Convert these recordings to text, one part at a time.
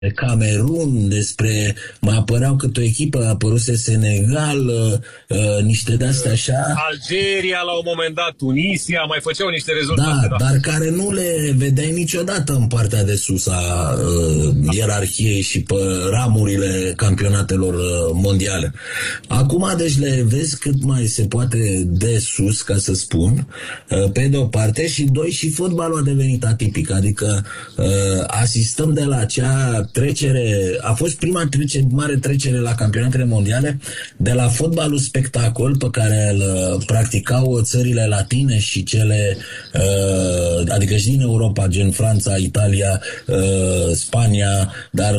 Camerun, mai apăreau câte o echipă, apăruse Senegal, niște de-astea așa. Algeria la un moment dat, Tunisia, mai făceau niște rezultate. Da, dar care nu le vedeai niciodată în partea de sus a ierarhiei și pe ramurile campionatelor mondiale. Acum, deci le vezi cât mai se poate de sus, ca să spun, pe de o parte, și doi, și fotbalul a devenit atipic, adică asistăm de la acea trecere, a fost prima mare trecere la campionatele mondiale de la fotbalul spectacol pe care îl practicau țările latine și cele, adică și din Europa, gen Franța, Italia, Spania, dar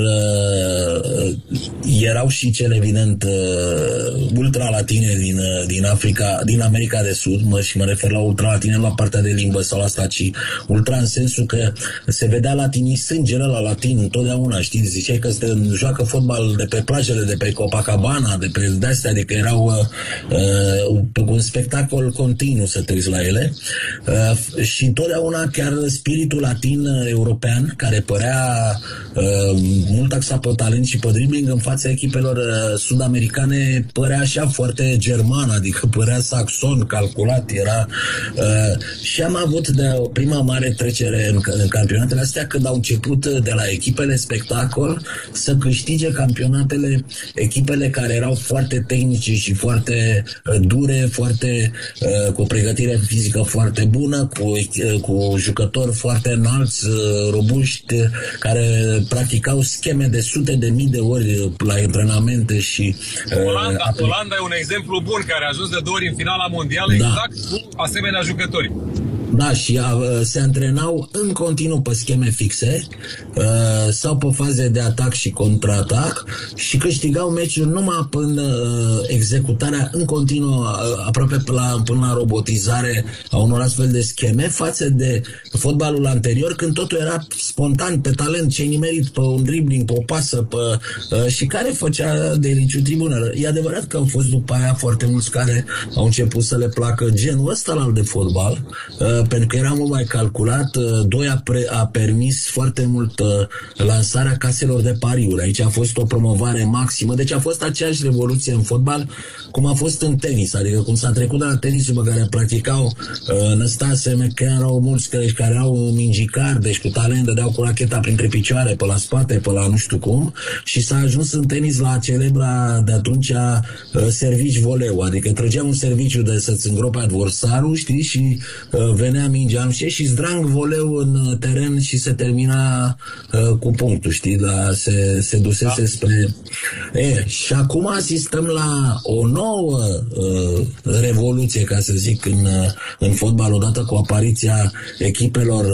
erau și cele, evident, ultralatine din Africa, din America de Sud, și mă refer la ultralatine la partea de limbă sau la asta, ci ultra în sensul că se vedea latinii, sângele la latin întotdeauna, știi, ziceai că joacă fotbal de pe plajele, de pe Copacabana, de pe de-astea, adică erau un spectacol continuu să te uiți la ele, și întotdeauna chiar spiritul latin european, care părea mult axat pe talent și pe dribbling în fața echipelor sud-americane, părea așa foarte german, adică părea saxon, calculat, era și am avut de o prima mare trecere în campionatele astea când au început de la echipele spectacol să câștige campionatele echipele care erau foarte tehnice și foarte dure, foarte cu pregătire fizică foarte bună, cu jucători foarte înalți, robuști, care practicau scheme de sute de mii de ori la antrenamente și Olanda e un exemplu bun, care a ajuns de 2 ori în finala mondială, da, exact cu asemenea jucători. Da, și se antrenau în continuu pe scheme fixe sau pe faze de atac și contraatac și câștigau meciuri numai până executarea în continuu, aproape până la robotizare a unor astfel de scheme, față de fotbalul anterior, când totul era spontan, pe talent, ce-ai nimerit, pe un dribbling, pe o pasă, și care făcea deliciu tribunelor. E adevărat că au fost după aia foarte mulți care au început să le placă genul ăsta de fotbal, pentru că era mult mai calculat. Doi, a permis foarte mult lansarea caselor de pariuri. Aici a fost o promovare maximă. Deci a fost aceeași revoluție în fotbal cum a fost în tenis. Adică cum s-a trecut de la tenisul pe care practicau Năstase, McEnroe, mulți care au mingicari, deci cu talent, dădeau cu racheta printre picioare, pe la spate, pe la nu știu cum, și s-a ajuns în tenis la celebra de atunci servici voleu. Adică trăgeam un serviciu de să-ți îngrope adversarul, știi, și venea mingea și zdrang voleu în teren și se termina cu punctul, știi, se dusese spre... Și acum asistăm la o nouă revoluție, ca să zic, în fotbal, odată cu apariția echipelor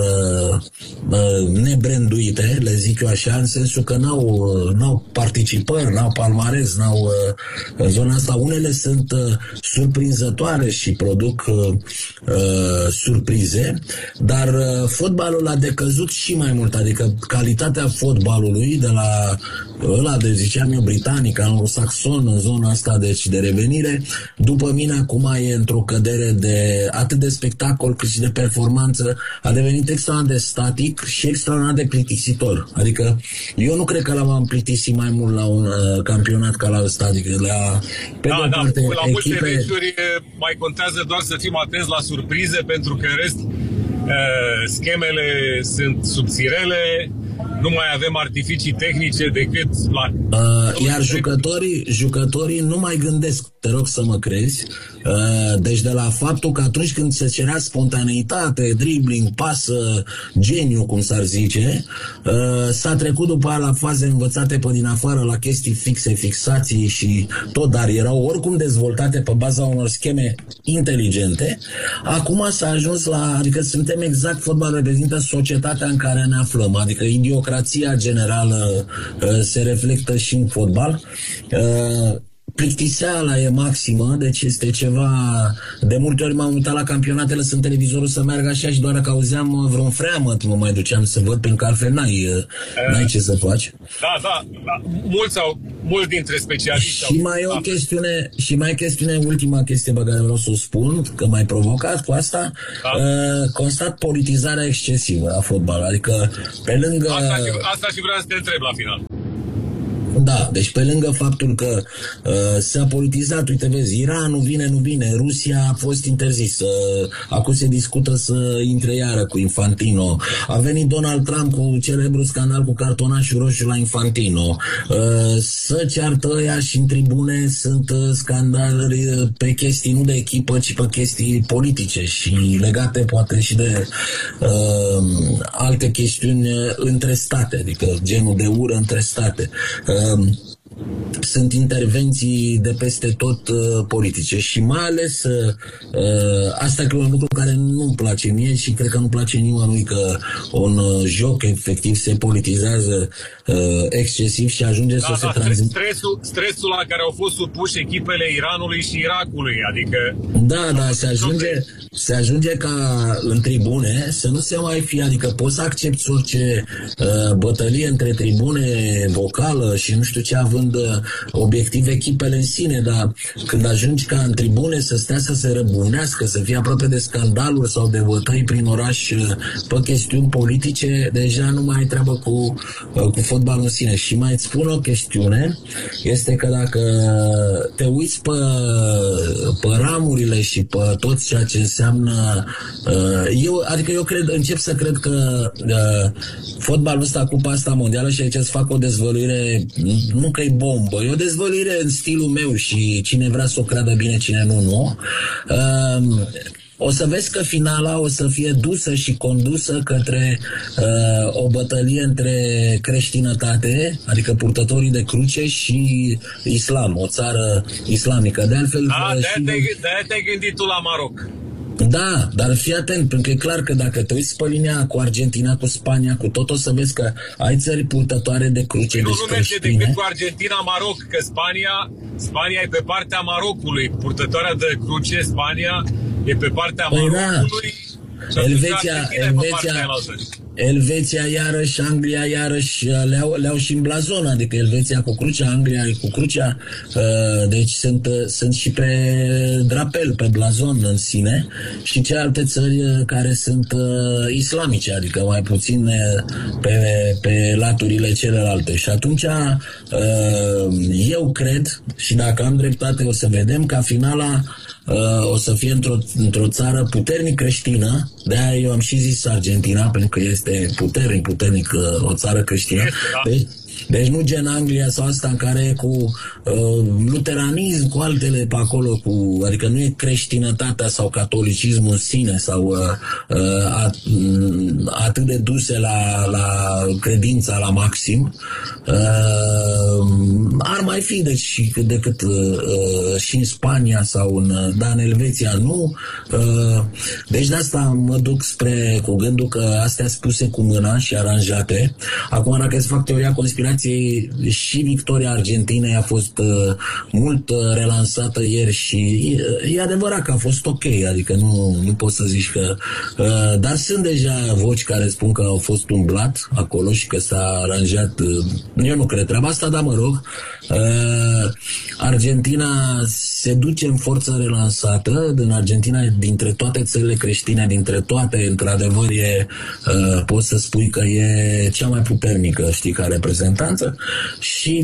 nebranduite, le zic eu așa, în sensul că n-au participări, n-au palmares, n-au zona asta. Unele sunt surprinzătoare și produc surprize, dar fotbalul a decăzut și mai mult, adică calitatea fotbalului de la ăla de, ziceam eu, britanic, anglosaxon, în zona asta de revenire, după mine acum e într-o cădere de atât de spectacol cât și de performanță, a devenit extraordinar de static și extraordinar de plictisitor. Adică eu nu cred că l-am plictisit mai mult la un campionat ca la ăsta, adică la parte, la multe meciuri mai contează doar să fim atenți la surprize, pentru că în rest schemele sunt subțirele, nu mai avem artificii tehnice decât la... Iar jucătorii nu mai gândesc, te rog să mă crezi. Deci de la faptul că atunci când se cerea spontaneitate, dribbling, pasă, geniu, cum s-ar zice, s-a trecut după aia la faze învățate pe din afară, la chestii fixe, fixații și tot, dar erau oricum dezvoltate pe baza unor scheme inteligente. Acum s-a ajuns adică suntem exact, fotbal reprezintă societatea în care ne aflăm, adică idiocrația generală se reflectă și în fotbal. Plictiseala e maximă, deci este ceva... De multe ori m-am uitat la campionate, lăsând televizorul să meargă așa și doar că auzeam vreun freamăt, mă mai duceam să văd, pentru că altfel n-ai ce să faci. Da. Mulți mulți dintre specialiști. Și mai o chestiune, ultima chestie pe care vreau să o spun, că m-ai provocat cu asta, constat politizarea excesivă a fotbalului. Adică pe lângă... Asta și vreau să te întreb la final. Da, deci pe lângă faptul că s-a politizat, uite vezi, Iranul nu vine, Rusia a fost interzisă, acum se discută să intre iară cu Infantino, a venit Donald Trump cu celebrul scandal cu cartonașul roșu la Infantino, să ceartă ăia și în tribune sunt scandaluri pe chestii nu de echipă, ci pe chestii politice și legate poate și de alte chestiuni între state, adică genul de ură între state. Sunt intervenții de peste tot politice și mai ales asta e un lucru care nu-mi place mie și cred că nu place nimănui, că un joc efectiv se politizează excesiv și ajunge să se transmită. Stresul la care au fost supuși echipele Iranului și Irakului, adică... Da, se ajunge ca în tribune să nu se mai fie, adică poți să accepti orice bătălie între tribune vocală și nu știu ce, având obiectiv echipele în sine, dar când ajungi ca în tribune să stea să se răbunească, să fie aproape de scandaluri sau de bătăi prin oraș pe chestiuni politice, deja nu mai ai treabă cu fotbalul în sine. Și mai îți spun o chestiune, este că dacă te uiți pe ramurile și pe tot ceea ce înseamnă, eu încep să cred că fotbalul ăsta, Cupa asta mondială, și aici îți fac o dezvăluire, nu că e bombă, e o dezvăluire în stilul meu și cine vrea să o creadă bine, cine nu. O să vezi că finala o să fie dusă și condusă către o bătălie între creștinătate, adică purtătorii de cruce, și islam, o țară islamică. De altfel, de-aia te-ai gândit tu la Maroc. Da, dar fii atent, pentru că e clar că dacă te uiți pe linia cu Argentina, cu Spania, cu tot, o să vezi că ai țări purtătoare de cruce, nu merge decât cu Argentina-Maroc, că Spania e pe partea Marocului, purtătoarea de cruce, Spania e pe partea Marocului. Elveția iarăși, Anglia iarăși le-au și în blazon, adică Elveția cu crucea, Anglia cu crucea, deci sunt și pe drapel, pe blazon în sine, și celelalte țări care sunt islamice, adică mai puțin pe laturile celelalte. Și atunci eu cred, și dacă am dreptate o să vedem, că finala o să fie într-o țară puternic creștină. De-aia eu am și zis Argentina, pentru că este puternic o țară creștină. Deci nu gen Anglia sau asta, în care e cu luteranism, cu altele pe acolo, adică nu e creștinătatea sau catolicismul în sine sau atât de duse la credința la maxim. Ar mai fi decât și în Spania sau în Elveția nu. Deci de asta mă duc cu gândul că astea spuse cu mâna și aranjate. Acum, dacă îți fac teoria conspirației, și victoria Argentinei a fost mult relansată ieri și e adevărat că a fost ok, adică nu poți să zici că... dar sunt deja voci care spun că au fost umblat acolo și că s-a aranjat. Eu nu cred treaba asta, dar mă rog. Argentina se duce în forță relansată. Din Argentina, dintre toate țările creștine, dintre toate, într-adevăr, poți să spui că e cea mai puternică, știi, ca reprezentanță. Și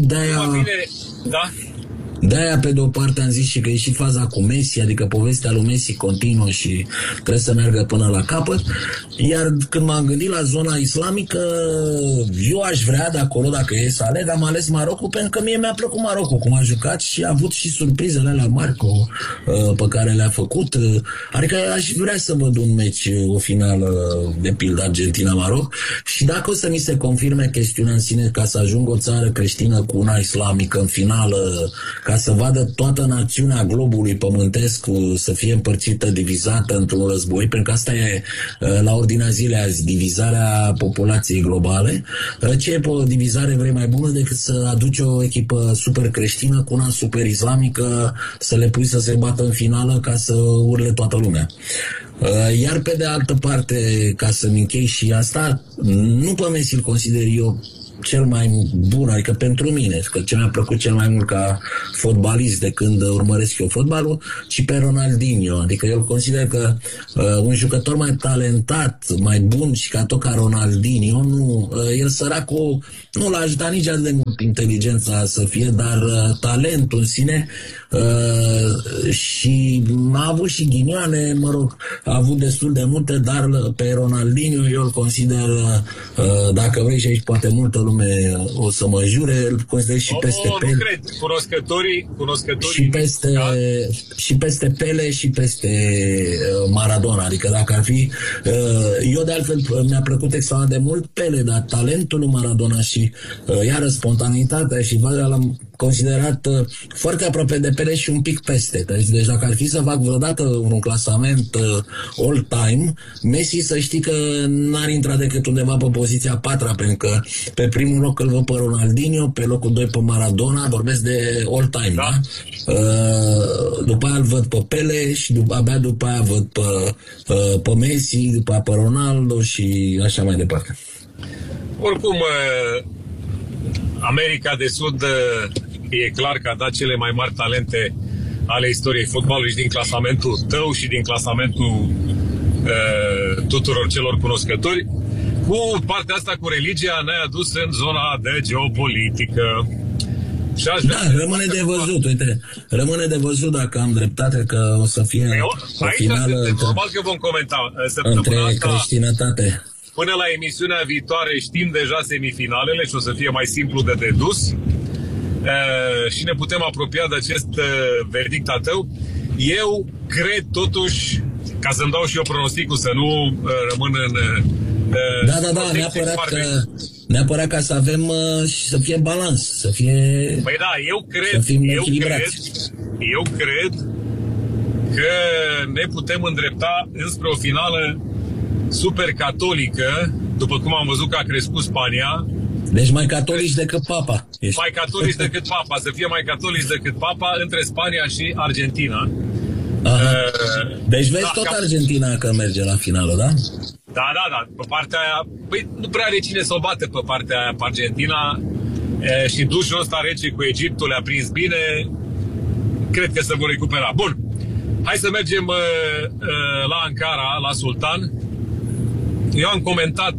de-aia, pe de-o parte, am zis și că e și faza cu Messi, adică povestea lui Messi continuă și trebuie să meargă până la capăt. Iar când m-am gândit la zona islamică, eu aș vrea de acolo, dacă e să aleg, am ales Marocul, pentru că mie mi-a plăcut Marocul, cum a jucat, și a avut și surprizele alea Marco pe care le-a făcut. Adică aș vrea să văd un meci, o finală, de pildă Argentina-Maroc, și dacă o să mi se confirme chestiunea în sine, ca să ajung o țară creștină cu una islamică în finală, ca să vadă toată națiunea globului pământesc să fie împărțită, divizată într-un război, pentru că asta e la ordinea zilei azi, divizarea populației globale. Ce e o divizare vrei mai bună decât să aduci o echipă super creștină cu una super islamică, să le pui să se bată în finală ca să urle toată lumea. Iar pe de altă parte, ca să-mi închei și asta, nu pe Messi îl consider eu cel mai bun, adică pentru mine, că ce mi-a plăcut cel mai mult ca fotbalist de când urmăresc eu fotbalul, ci pe Ronaldinho. Adică eu îl consider că un jucător mai talentat, mai bun și ca Ronaldinho, nu, el săracul nu l-a ajutat nici atât de mult inteligența să fie, dar talentul în sine și a avut și ghinioane, mă rog, a avut destul de multe, dar pe Ronaldinho eu îl consider, dacă vrei, și aici poate multă lume o să mă jure, îl consider și peste Pele. Nu cred, cunoscătorii și peste Pele și peste Maradona, adică dacă ar fi, eu de altfel mi-a plăcut extraordinar de mult Pele, dar talentul lui Maradona și iară spontanitatea și valoarea l-am considerat foarte aproape de Pele și un pic peste. Deci dacă ar fi să fac vreodată un clasament all-time, Messi să știi că n-ar intra decât undeva pe poziția 4-a, pentru că pe primul loc îl văd pe Ronaldinho, pe locul 2 pe Maradona, vorbesc de all-time, da? După aia îl văd pe Pele și abia după aia văd pe Messi, după aia pe Ronaldo și așa mai departe. Oricum, America de Sud e clar că a dat cele mai mari talente ale istoriei fotbalului și din clasamentul tău și din clasamentul tuturor celor cunoscători. Cu partea asta, cu religia, ne-a adus în zona de geopolitică. Da, rămâne de văzut, uite, rămâne de văzut dacă am dreptate, că o să fie o finală normal că vom comenta între creștinătate. Până la emisiunea viitoare știm deja semifinalele și o să fie mai simplu de dedus și ne putem apropia de acest verdict al tău. Eu cred totuși, ca să-mi dau și eu pronosticul, să nu rămân în... Da, neapărat ca să avem și să fie balans, să fie... Păi da, eu cred că ne putem îndrepta înspre o finală super catolică, după cum am văzut că a crescut Spania. Deci mai catolici decât Papa. Mai catolici decât Papa, să fie mai catolici decât Papa între Spania și Argentina. Deci vezi tot Argentina că merge la finală, da? Da. Pe partea aia, păi nu prea are cine să o bate pe partea aia, pe Argentina. Și dușul ăsta rece cu Egiptul le-a prins bine. Cred că se vor recupera. Bun, hai să mergem la Ankara, la Sultan. Eu am comentat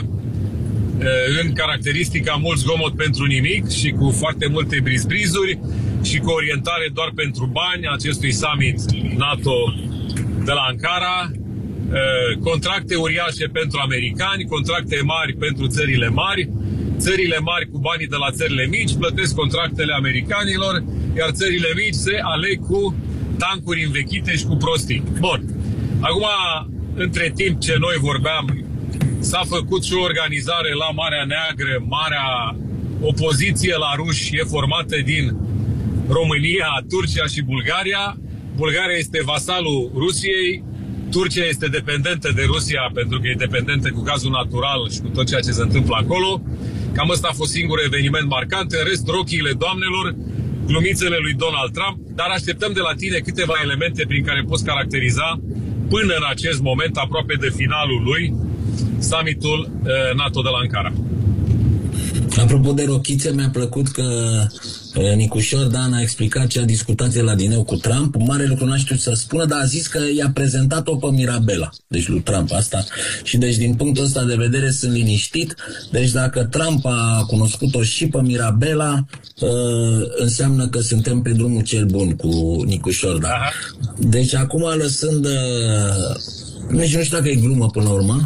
în caracteristica mult zgomot pentru nimic și cu foarte multe brizbrizuri și cu orientare doar pentru bani acestui summit NATO de la Ankara, contracte uriașe pentru americani, contracte mari pentru țările mari, țările mari cu banii de la țările mici plătesc contractele americanilor, iar țările mici se aleg cu tancuri învechite și cu prostii. Bun, acum, între timp ce noi vorbeam, s-a făcut și o organizare la Marea Neagră, marea opoziție la ruși e formată din România, Turcia și Bulgaria. Bulgaria este vasalul Rusiei, Turcia este dependentă de Rusia pentru că e dependentă cu gazul natural și cu tot ceea ce se întâmplă acolo. Cam ăsta a fost singurul eveniment marcant. În rest, rochiile doamnelor, glumițele lui Donald Trump, dar așteptăm de la tine câteva elemente prin care poți caracteriza până în acest moment, aproape de finalul lui, summitul NATO de la Ankara. Apropo de rochițe, mi-a plăcut că Nicușor Dan a explicat ce a discutat el la dineu cu Trump. Mare lucru n-a știut să spună, dar a zis că i-a prezentat-o pe Mirabela, deci lui Trump asta. Și deci din punctul ăsta de vedere sunt liniștit. Deci dacă Trump a cunoscut-o și pe Mirabela, înseamnă că suntem pe drumul cel bun cu Nicușor Dan. Deci acum lăsând, nici nu știu dacă e glumă până la urmă,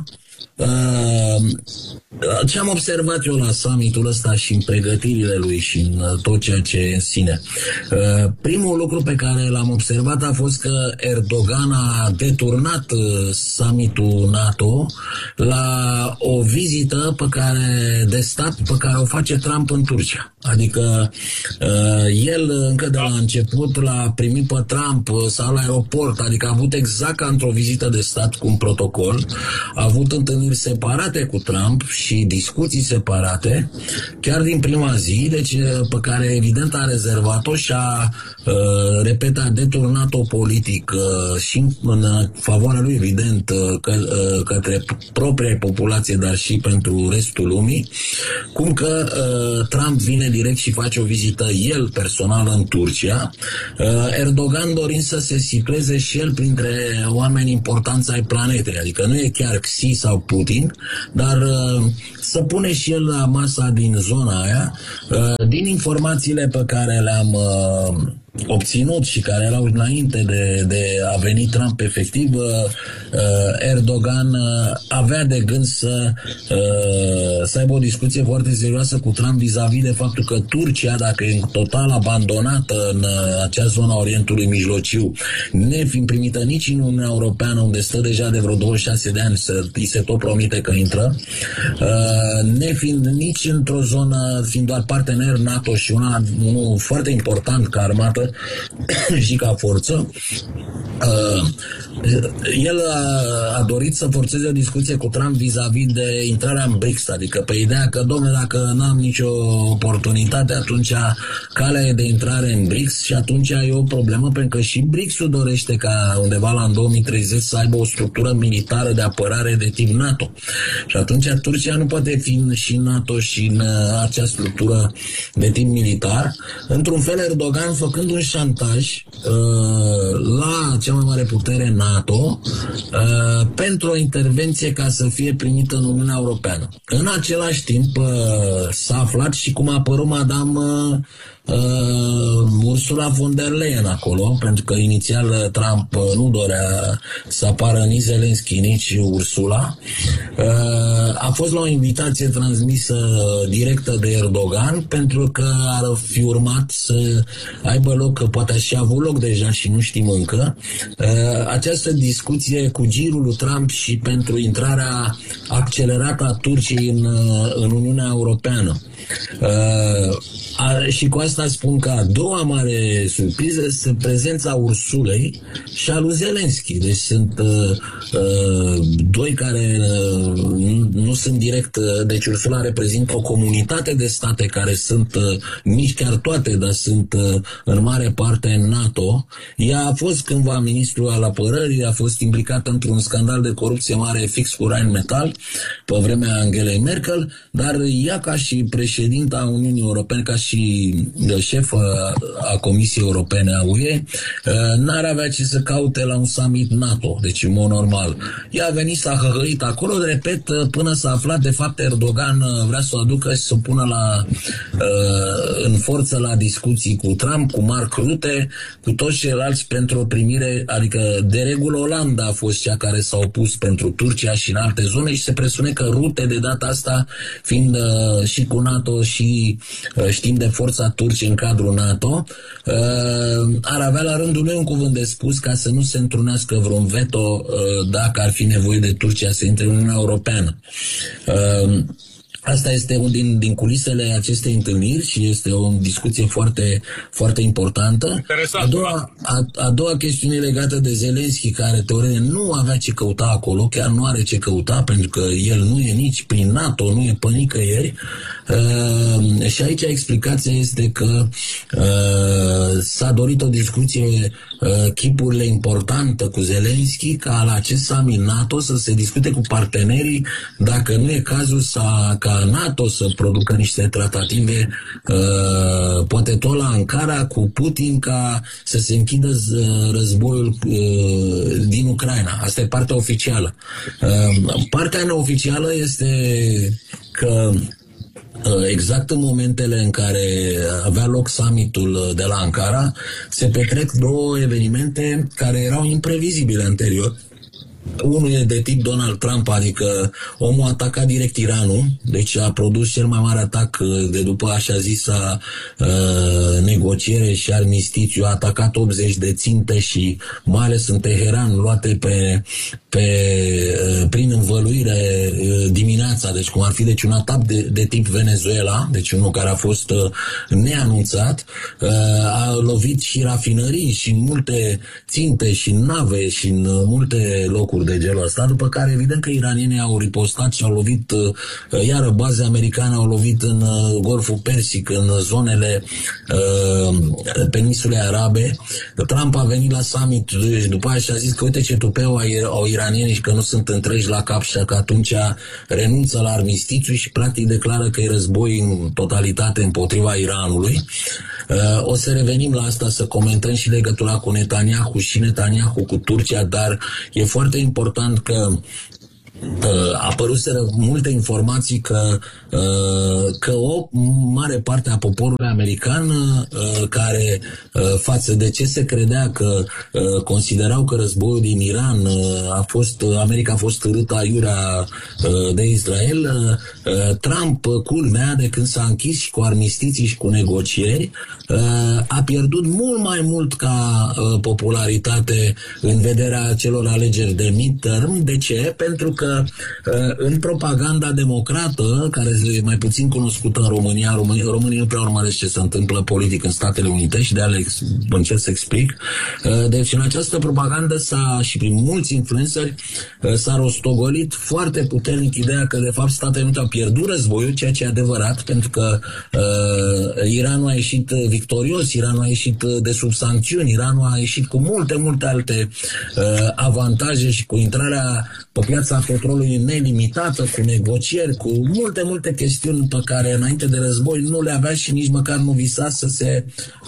ce am observat eu la summitul ăsta și în pregătirile lui și în tot ceea ce în sine, primul lucru pe care l-am observat a fost că Erdogan a deturnat summitul NATO la o vizită de stat pe care o face Trump în Turcia. Adică el încă de la început l-a primit pe Trump sau la aeroport, adică a avut exact ca într-o vizită de stat cu un protocol, a avut întâlniri întâlniri separate cu Trump și discuții separate, chiar din prima zi, deci pe care evident a rezervat-o și a, repet, a deturnat-o politic și în favoarea lui, evident, către propria populație, dar și pentru restul lumii, cum că Trump vine direct și face o vizită el personal în Turcia, Erdogan dorind să se situeze și el printre oameni importanți ai planetei, adică nu e chiar Xi sau Putin, dar să pune și el la masa din zona aia. Din informațiile pe care le-am obținut și care erau înainte de a veni Trump efectiv, Erdogan avea de gând să aibă o discuție foarte serioasă cu Trump vis-a-vis de faptul că Turcia, dacă e total abandonată în acea zonă a Orientului Mijlociu, nefiind primită nici în Uniunea Europeană, unde stă deja de vreo 26 de ani, îi se tot promite că intră, nefiind nici într-o zonă, fiind doar partener NATO și unul foarte important ca armată și ca forță, el a dorit să forțeze o discuție cu Trump vis-a-vis de intrarea în BRICS, adică pe ideea că, domnule, dacă n-am nicio oportunitate, atunci calea e de intrare în BRICS și atunci e o problemă, pentru că și BRICS-ul dorește ca undeva la în 2030 să aibă o structură militară de apărare de tip NATO. Și atunci Turcia nu poate fi și în NATO și în acea structură de tip militar. Într-un fel, Erdogan făcând un șantaj la cea mai mare putere NATO pentru o intervenție ca să fie primită în Uniunea Europeană. În același timp s-a aflat și cum a apărut Madame Ursula von der Leyen acolo, pentru că inițial Trump nu dorea să apară nici Zelensky, nici Ursula. A fost la o invitație transmisă directă de Erdogan, pentru că ar fi urmat să aibă loc, că poate a și avut loc deja și nu știm încă, această discuție cu girul lui Trump și pentru intrarea accelerată a Turciei în Uniunea Europeană. Și cu asta spun că a doua mare surpriză este prezența Ursulei și a lui Zelensky. Deci sunt doi care nu sunt direct. Deci Ursula reprezintă o comunitate de state care sunt, nici chiar toate, dar sunt în mare parte în NATO. Ea a fost cândva ministru al apărării, a fost implicată într-un scandal de corupție mare fix cu Rheinmetall pe vremea Angelei Merkel, dar ea ca și președinta Uniunii Europene, ca și șef a Comisiei Europene a UE, n-ar avea ce să caute la un summit NATO, deci în mod normal. Ea a venit, s-a hăhăit acolo, repet, până s-a aflat de fapt Erdogan vrea să o aducă și să o pună în forță la discuții cu Trump, cu Mark Rutte, cu toți ceilalți pentru o primire, adică de regulă Olanda a fost cea care s-a opus pentru Turcia și în alte zone și se presupune că Rutte de data asta, fiind și cu NATO și știm de forța Turciei în cadrul NATO, ar avea la rândul lui un cuvânt de spus ca să nu se întrunească vreun veto dacă ar fi nevoie de Turcia să intre în Uniunea Europeană. Asta este unul din culisele acestei întâlniri și este o discuție foarte, foarte importantă. A doua chestiune legată de Zelensky, care teoretic nu avea ce căuta acolo, chiar nu are ce căuta, pentru că el nu e nici prin NATO, nu e pe nicăieri. Și aici explicația este că s-a dorit o discuție chipurile importantă cu Zelensky, ca la acest summit NATO să se discute cu partenerii dacă nu e cazul ca NATO să producă niște tratative, poate tot la Ankara, cu Putin, ca să se închidă războiul din Ucraina. Asta e partea oficială. Partea neoficială este că exact în momentele în care avea loc summitul de la Ankara, se petrec două evenimente care erau imprevizibile anterior. Unul e de tip Donald Trump, adică omul a atacat direct Iranul, deci a produs cel mai mare atac de după așa zisa negociere și armistițiu, a atacat 80 de ținte și mai ales în Teheran luate pe prin învăluire dimineața, deci cum ar fi un atac de tip Venezuela, deci unul care a fost neanunțat, a lovit și rafinării și în multe ținte și în nave și în multe locuri de genul ăsta, după care evident că iranienii au ripostat și au lovit iară baze americane, au lovit în Golful Persic, în zonele peninsulei arabe. Trump a venit la summit și după aia și a zis că uite ce tupeu au iranienii și că nu sunt întregi la cap și că atunci renunță la armistițiu și practic declară că e război în totalitate împotriva Iranului. O să revenim la asta, să comentăm și legătura cu Netanyahu și Netanyahu cu Turcia, dar e foarte important că apăruseră multe informații că o mare parte a poporului american care față de ce se credea că considerau că războiul din Iran America a fost târâtă aiurea de Israel, Trump, culmea, de când s-a închis și cu armistiții și cu negocieri, a pierdut mult mai mult ca popularitate în vederea celor alegeri de midterm. De ce? Pentru că în propaganda democrată, care e mai puțin cunoscută în România, românii nu prea urmăresc ce se întâmplă politic în Statele Unite și de-aia încerc să explic. Deci în această propagandă și prin mulți influenceri s-a rostogolit foarte puternic ideea că de fapt Statele Unite au pierdut războiul, ceea ce e adevărat, pentru că Iranul a ieșit victorios, Iranul a ieșit de sub sancțiuni, Iranul a ieșit cu multe alte avantaje și cu intrarea pe piața petrolului nelimitată, cu negocieri, cu multe chestiuni pe care înainte de război nu le avea și nici măcar nu visa să se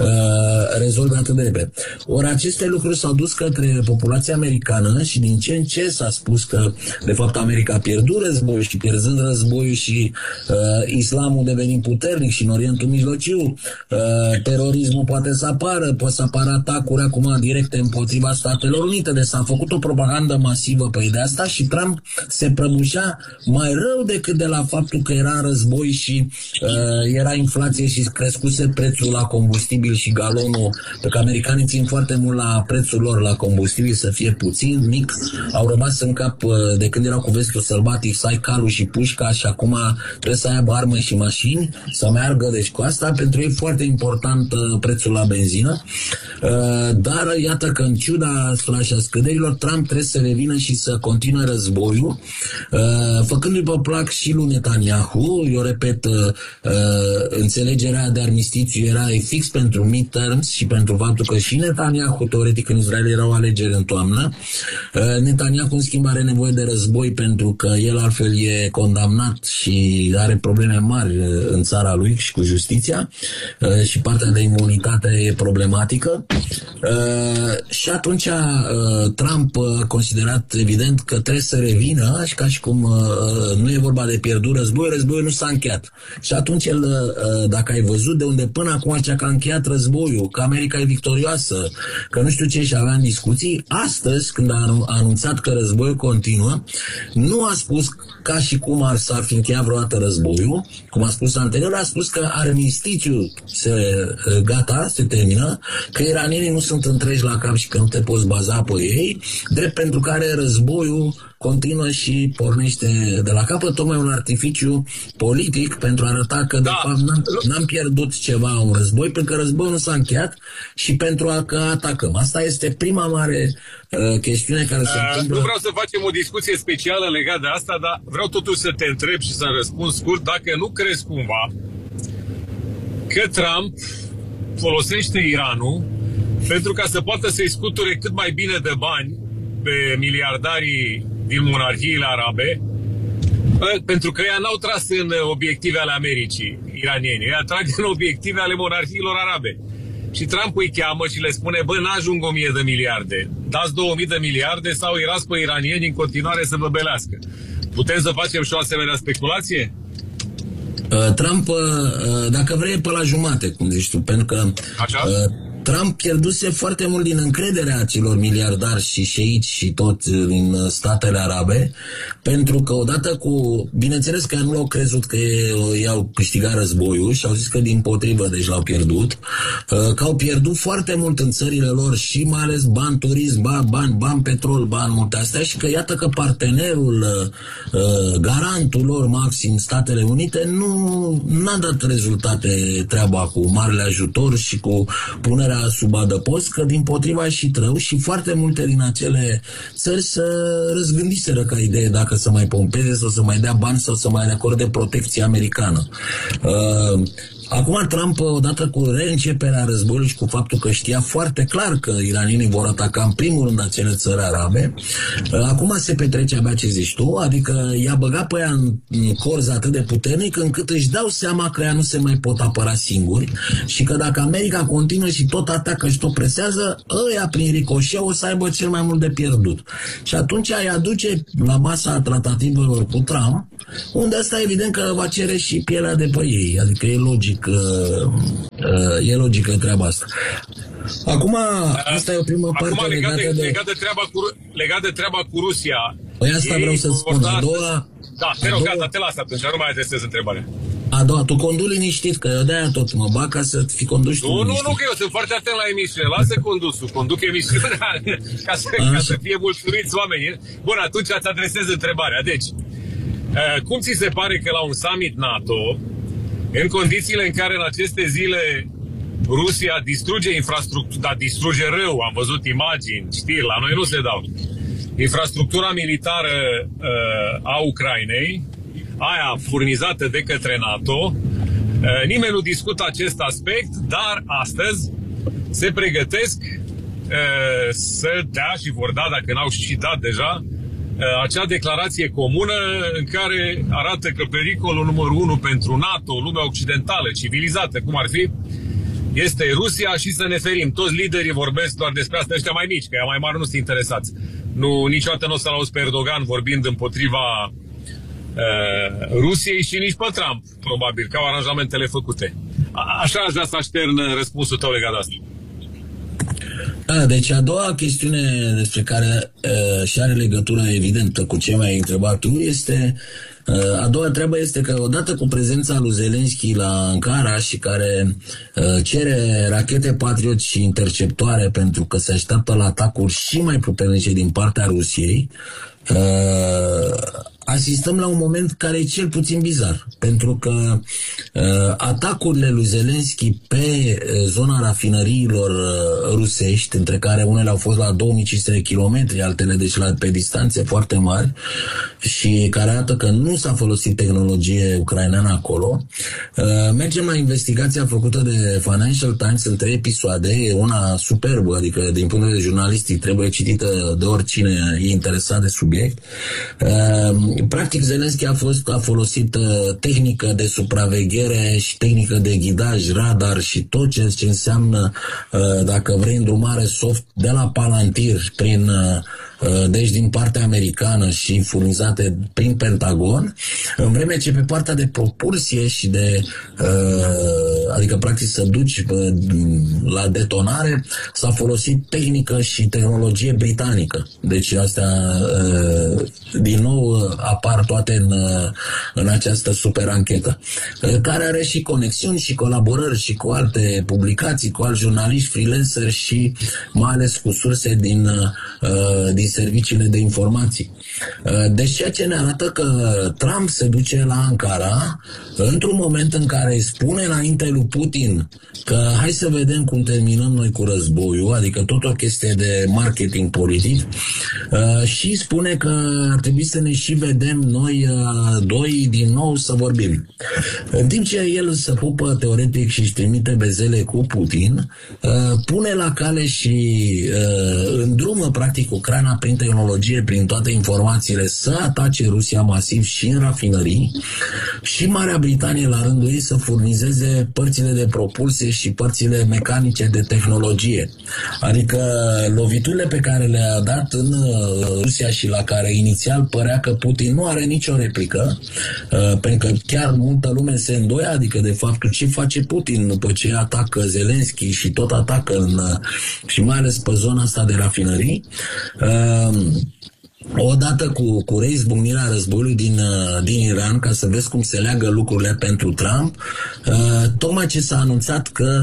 rezolve atât de repede. Ori aceste lucruri s-au dus către populația americană și din ce în ce s-a spus că de fapt America a pierdut războiul și pierzând războiul și islamul devenind puternic și în Orientul Mijlociu terorismul poate să apară, pot să apară atacuri acum directe împotriva Statelor Unite. Deci s-a făcut o propagandă masivă pe ideea asta și Trump se prăbușea mai rău decât de la faptul că era război și era inflație și crescuse prețul la combustibil și galonul, pentru că americanii țin foarte mult la prețul lor la combustibil să fie puțin, mic, au rămas în cap de când erau cu vestul sălbatic să ai calul și pușca și acum trebuie să aibă arme și mașini, să meargă, deci cu asta pentru ei foarte important prețul la benzină, dar iată că în ciuda scăderilor, Trump trebuie să revină și să continue războiul, făcându-i pe plac și lui Netanyahu. Eu repet, înțelegerea de armistițiu era fix pentru midterms și pentru faptul că și Netanyahu, teoretic în Israel erau alegeri în toamnă. Netanyahu în schimb are nevoie de război pentru că el altfel e condamnat și are probleme mari în țara lui și cu justiția și partea de imunitate e problematică. Și atunci Trump a considerat evident că trebuie să revină și ca și cum nu e vorba de pierdut războiul nu s-a încheiat. Și atunci el, dacă ai văzut de unde până acum zicea că a încheiat războiul, că America e victorioasă, că nu știu ce și avea în discuții, astăzi când a anunțat că războiul continuă, nu a spus ca și cum s-ar fi încheiat vreodată războiul, cum a spus anterior, a spus că armistițiul se termină, că iranienii nu sunt întregi la cap și că nu te poți baza pe ei, drept pentru care războiul continuă și pornește de la capăt, tocmai un artificiu politic pentru a arăta că de fapt n-am pierdut ceva un război, pentru că războiul nu s-a încheiat și pentru că atacăm. Asta este prima mare chestiune care se întâmplă. Nu vreau să facem o discuție specială legată de asta, dar vreau totuși să te întreb și să-mi răspund scurt dacă nu crezi cumva că Trump folosește Iranul pentru ca să poată să-i scuture cât mai bine de bani pe miliardarii din monarhiile arabe, pentru că ea n-au tras în obiective ale Americii, iranienii, ea trag în obiective ale monarhiilor arabe. Și Trump îi cheamă și le spune, bă, n-ajung 1000 de miliarde, dați 2000 de miliarde sau îi ras pe iranieni în continuare să vă belească. Putem să facem și o asemenea speculație? Trump, dacă vrei, pe la jumate, cum zici tu, pentru că Trump pierduse foarte mult din încrederea acelor miliardari și șeici și toți din statele arabe, pentru că odată cu, bineînțeles că nu l-au crezut că i-au câștigat războiul și au zis că dimpotrivă, deci l-au pierdut, că au pierdut foarte mult în țările lor și mai ales bani turism, bani petrol, bani multe astea, și că iată că partenerul, garantul lor maxim, Statele Unite, n-a dat rezultate treaba cu marele ajutor și cu punerea sub adăpost, că dimpotriva a ieșit rău și foarte multe din acele țări se răzgândiseră ca idee dacă să mai pompeze sau să mai dea bani sau să mai acorde protecție americană. Acum Trump, odată cu reînceperea războiului și cu faptul că știa foarte clar că iranienii vor ataca în primul rând acele țări arabe, acum se petrece abia ce zici tu, adică i-a băgat pe ea în corz atât de puternic încât își dau seama că ea nu se mai pot apăra singuri și că dacă America continuă și tot atacă și tot presează, ăia prin ricoșeu o să aibă cel mai mult de pierdut. Și atunci îi aduce la masa tratativelor cu Trump, unde asta evident că va cere și pielea de pe ei, adică e logic. E logică treaba asta. Acum, asta e o primă parte legat de treaba cu Rusia. Păi asta vreau să spun. A doua... Da, te rog, gata, te las atunci, nu mai adresez întrebarea. A doua, tu conduci liniștit, că eu de-aia tot mă bag ca să fi conduși tu liniștit. Nu, că eu sunt foarte atent la emisiune. Lasă condusul, conduc emisiunea ca să fie mulțumiți oamenii. Bun, atunci îți adresez întrebarea. Deci, cum ți se pare că la un summit NATO, în condițiile în care în aceste zile Rusia distruge infrastructura, dar distruge rău, am văzut imagini, știri, la noi nu se dau, infrastructura militară a Ucrainei, aia furnizată de către NATO, nimeni nu discută acest aspect, dar astăzi se pregătesc să dea și vor da, dacă n-au și dat deja, acea declarație comună în care arată că pericolul numărul 1 pentru NATO, lumea occidentală, civilizată, cum ar fi, este Rusia și să ne ferim. Toți liderii vorbesc doar despre asta, ăștia mai mici, că ea mai mari nu sunt interesați. Niciodată nu o să-l auzi pe Erdogan vorbind împotriva Rusiei și nici pe Trump, probabil, că au aranjamentele făcute. Așa aș vrea să aștern răspunsul tău legat de asta. Deci a doua chestiune despre care și are legătură evidentă cu ce mai ai întrebat tu este, a doua treabă este că odată cu prezența lui Zelenski la Ankara și care cere rachete Patriot și interceptoare pentru că se așteaptă la atacuri și mai puternice din partea Rusiei, asistăm la un moment care e cel puțin bizar, pentru că atacurile lui Zelenski pe zona rafinăriilor rusești, între care unele au fost la 2500 de kilometri, altele deci pe distanțe foarte mari, și care arată că nu s-a folosit tehnologie ucraineană acolo, mergem la investigația făcută de Financial Times în 3 episoade, e una superbă, adică din punct de vedere jurnalistic trebuie citită de oricine e interesat de subiect. Practic Zelenski a folosit tehnică de supraveghere și tehnică de ghidaj, radar și tot ce înseamnă, dacă vrei, îndrumare soft de la Palantir deci din partea americană și furnizate prin Pentagon, în vreme ce pe partea de propulsie și de adică practic să duci la detonare s-a folosit tehnică și tehnologie britanică. Deci astea din nou apar toate în această super anchetă, care are și conexiuni și colaborări și cu alte publicații, cu alți jurnaliști, freelanceri și mai ales cu surse din serviciile de informații. Deci ceea ce ne arată că Trump se duce la Ankara într-un moment în care îi spune înainte lui Putin că hai să vedem cum terminăm noi cu războiul, adică tot o chestie de marketing politic, și spune că ar trebui să ne și vedem noi doi din nou să vorbim. În timp ce el se pupă teoretic și își trimite bezele cu Putin, pune la cale și îndrumă practic Ucraina prin tehnologie, prin toate informațiile, să atace Rusia masiv și în rafinării, și Marea Britanie la rândul ei să furnizeze părțile de propulsie și părțile mecanice de tehnologie. Adică loviturile pe care le-a dat în Rusia și la care inițial părea că Putin nu are nicio replică, pentru că chiar multă lume se îndoia, adică de faptul ce face Putin după ce atacă Zelenski și tot atacă și mai ales pe zona asta de rafinării. Odată cu reizbucnirea războiului din Iran, ca să vezi cum se leagă lucrurile pentru Trump, tocmai ce s-a anunțat că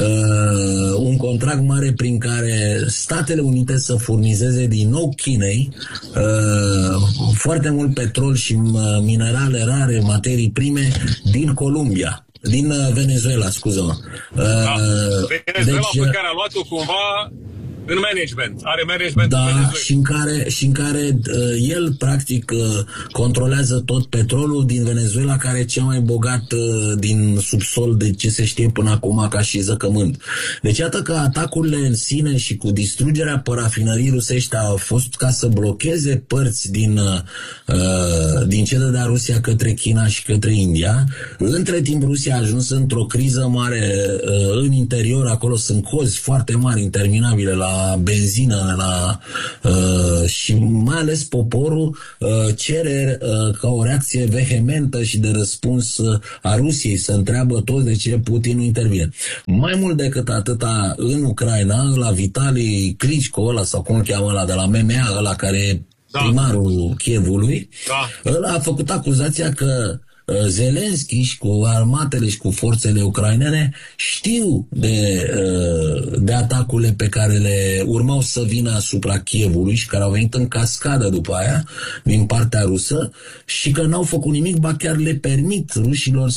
un contract mare prin care Statele Unite să furnizeze din nou Chinei foarte mult petrol și minerale rare, materii prime din Columbia. Din Venezuela, scuză-mă. Venezuela pe care a luat-o cumva în management. Are management în Venezuela. Și în care el, practic, controlează tot petrolul din Venezuela, care e cel mai bogat din subsol, de ce se știe până acum, ca și zăcământ. Deci, iată că atacurile în sine și cu distrugerea pe rafinării rusești au fost ca să blocheze părți din ce dădea Rusia către China și către India. Între timp, Rusia a ajuns într-o criză mare în interior. Acolo sunt cozi foarte mari, interminabile, la benzină, și mai ales poporul cere ca o reacție vehementă și de răspuns a Rusiei, să întreabă toți de ce Putin nu intervine. Mai mult decât atâta, în Ucraina, la Vitali Klitschko, ăla, sau cum îl cheamă ăla de la MMA, ăla care e primarul Kievului, ăla a făcut acuzația că Zelenski și cu armatele și cu forțele ucrainene știu de atacurile pe care le urmau să vină asupra Kievului și care au venit în cascadă după aia din partea rusă, și că n-au făcut nimic, ba chiar le permit rușilor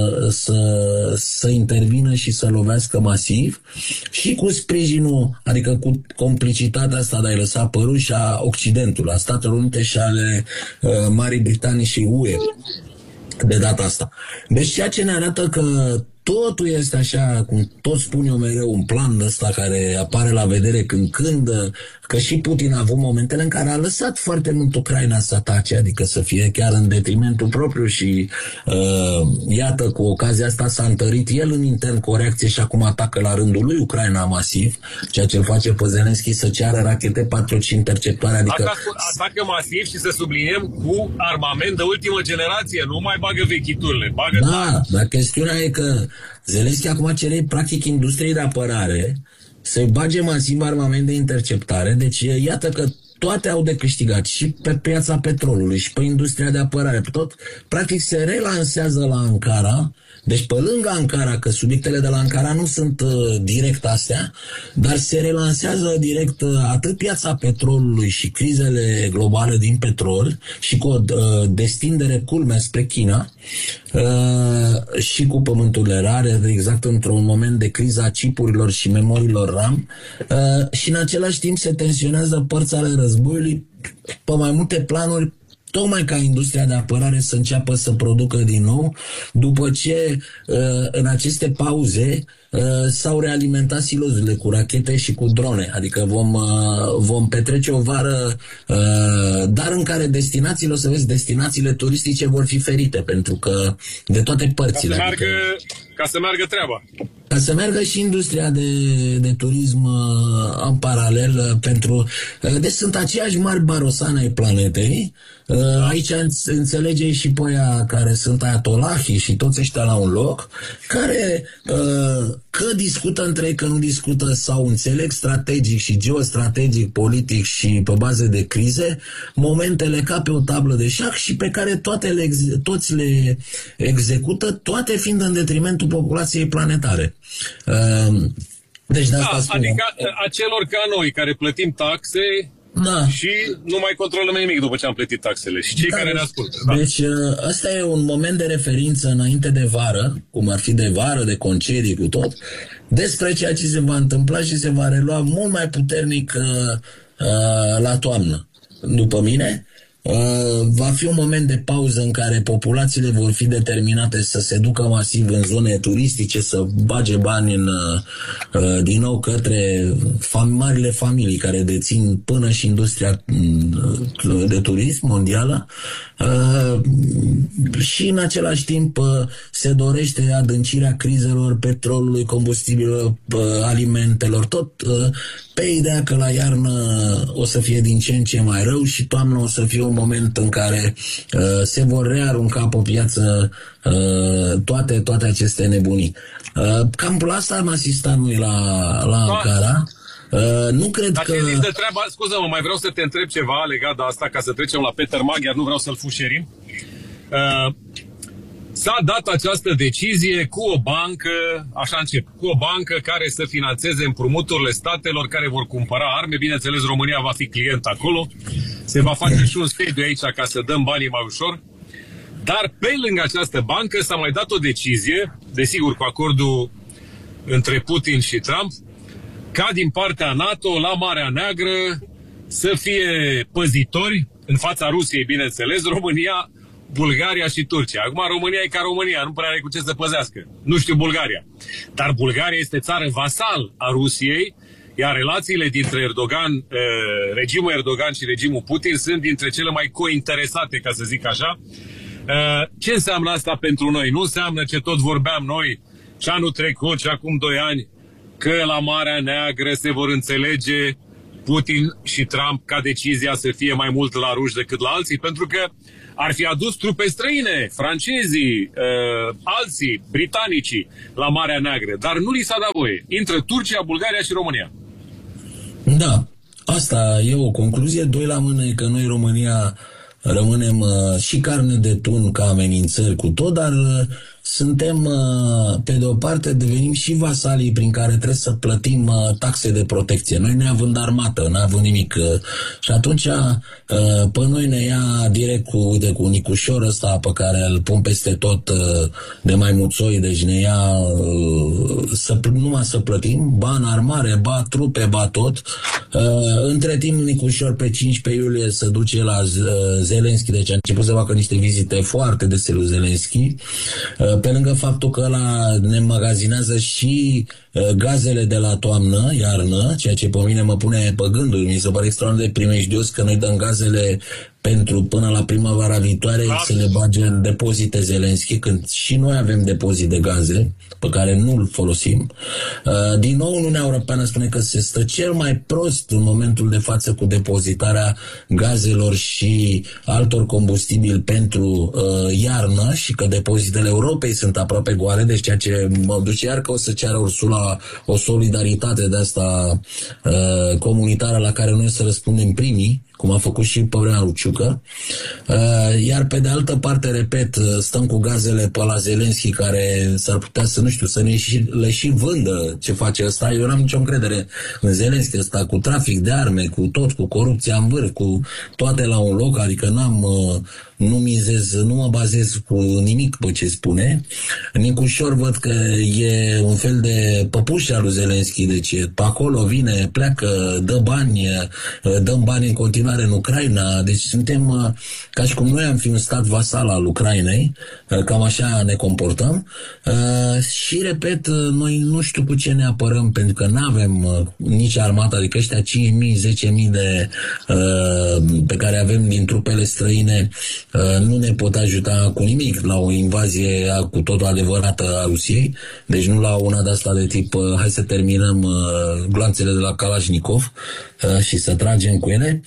să intervină și să lovească masiv, și cu sprijinul, adică cu complicitatea asta de a-i lăsa pe ruși, a Occidentului, a Statelor Unite și ale Marii Britanii și UE de data asta. Deci ceea ce ne arată că totul este așa, cum tot spun eu mereu, un plan ăsta care apare la vedere când, că și Putin a avut momentele în care a lăsat foarte mult Ucraina să atace, adică să fie chiar în detrimentul propriu, și iată, cu ocazia asta s-a întărit el în intern cu o reacție și acum atacă la rândul lui Ucraina masiv, ceea ce îl face pe Zelenski să ceară rachete Patriot și interceptoare, adică atacă masiv și să subliniem cu armament de ultimă generație, nu mai bagă vechiturile, dar chestiunea e că Zelenski acum cere practic industriei de apărare să-i bage masiv armament de interceptare. Deci iată că toate au de câștigat, și pe piața petrolului și pe industria de apărare, pe tot. Practic se relansează la Ankara. Deci pe lângă Ankara, că subiectele de la Ankara nu sunt direct astea, dar se relansează direct atât piața petrolului și crizele globale din petrol, și cu o destindere culmea spre China, și cu pământurile rare, exact într-un moment de criza chipurilor și memoriilor RAM, și în același timp se tensionează părți ale războiului pe mai multe planuri, tocmai ca industria de apărare să înceapă să producă din nou, după ce în aceste pauze s-au realimentat silozurile cu rachete și cu drone. Adică vom petrece o vară, dar în care destinațiile, o să vezi, destinațiile turistice vor fi ferite, pentru că de toate părțile. Ca să meargă treaba. Ca să meargă și industria de turism în paralel, deci sunt aceiași mari barosani ai planetei. Aici înțelege și pe aia care sunt ayatollahii și toți ăștia la un loc, care că discută între ei, că nu discută, sau înțeleg strategic și geostrategic, politic și pe bază de crize, momentele ca pe o tablă de șah, și pe care toți le execută, toate fiind în detrimentul populației planetare. Deci de asta spun. Adică a celor ca noi, care plătim taxe, și nu mai controlăm nimic după ce am plătit taxele, și cei care ne ascultă. Deci ăsta e un moment de referință înainte de vară, cum ar fi de vară, de concedii, cu tot, despre ceea ce se va întâmpla și se va relua mult mai puternic la toamnă, după mine. Va fi un moment de pauză în care populațiile vor fi determinate să se ducă masiv în zone turistice, să bage bani din nou către marile familii care dețin până și industria de turism mondială. Și în același timp se dorește adâncirea crizelor petrolului, combustibilor, alimentelor, tot pe ideea că la iarnă o să fie din ce în ce mai rău și toamna o să fie un moment în care se vor rearunca pe piață toate aceste nebunii. Cam la asta am asistat noi la Ankara. Nu cred că... de treaba, scuză-mă, mai vreau să te întreb ceva legat de asta, ca să trecem la Peter Magyar, nu vreau să-l fușerim. S-a dat această decizie cu o bancă, așa încep, cu o bancă care să finanțeze împrumuturile statelor care vor cumpăra arme. Bineînțeles, România va fi client acolo. Se va face și un sediu aici ca să dăm banii mai ușor. Dar pe lângă această bancă s-a mai dat o decizie, desigur cu acordul între Putin și Trump, ca din partea NATO la Marea Neagră să fie păzitori în fața Rusiei, bineînțeles, România, Bulgaria și Turcia. Acum România e ca România, nu prea are cu ce să păzească. Nu știu Bulgaria. Dar Bulgaria este țară vasal a Rusiei, iar relațiile dintre Erdogan, regimul Erdogan și regimul Putin sunt dintre cele mai cointeresate, ca să zic așa. Ce înseamnă asta pentru noi? Nu înseamnă ce tot vorbeam noi și anul trecut și acum 2 ani, că la Marea Neagră se vor înțelege Putin și Trump ca decizia să fie mai mult la ruși decât la alții, pentru că ar fi adus trupe străine, francezii, alții, britanicii, la Marea Neagră. Dar nu li s-a dat voie. Intră Turcia, Bulgaria și România. Da, asta e o concluzie. 2 la mână e că noi, România, rămânem și carne de tun ca amenințări cu tot, dar suntem, pe de o parte, devenim și vasalii prin care trebuie să plătim taxe de protecție. Noi neavând armată, neavând nimic. Și atunci pe noi ne ia direct cu Nicușor ăsta pe care îl pun peste tot de maimuțoi, deci ne ia numai să plătim, ba în armare, ba trupe, ba tot. Între timp Nicușor pe 15 iulie se duce la Zelenski, deci a început să facă niște vizite foarte dese lui Zelenski. Pe lângă faptul că ăla ne magazinează și gazele de la toamnă, iarnă, ceea ce pe mine mă pune pe gânduri. Mi se pare extraordinar de primejdios că noi dăm gazele pentru până la primăvara viitoare să le bage în depozite Zelenski, când și noi avem depozit de gaze pe care nu-l folosim. Din nou, Uniunea Europeană spune că se stă cel mai prost în momentul de față cu depozitarea gazelor și altor combustibili pentru iarnă și că depozitele Europei sunt aproape goale, deci ceea ce mă duce iar că o să ceară Ursula o solidaritate de asta comunitară la care noi să răspundem primii, cum a făcut și pe vremea lui Ciucă. Iar pe de altă parte, repet, stăm cu gazele pe la Zelenski, care s-ar putea să, nu știu, să le și vândă ce face ăsta. Eu n-am nicio încredere în Zelenski ăsta, cu trafic de arme, cu tot, cu corupția în vârf, cu toate la un loc, adică nu mă bazez cu nimic pe ce spune. Nicușor văd că e un fel de păpuș al lui Zelenski, deci pe acolo vine, pleacă, dă bani, dăm bani în continuare în Ucraina, deci suntem ca și cum noi am fi un stat vasal al Ucrainei, cam așa ne comportăm. Și repet, noi nu știu cu ce ne apărăm, pentru că nu avem nici armată, adică ăștia 5.000, 10.000 pe care avem din trupele străine nu ne pot ajuta cu nimic la o invazie cu totul adevărată a Rusiei, deci nu la una de asta de tip hai să terminăm gloanțele de la Kalashnikov și să tragem cu ele.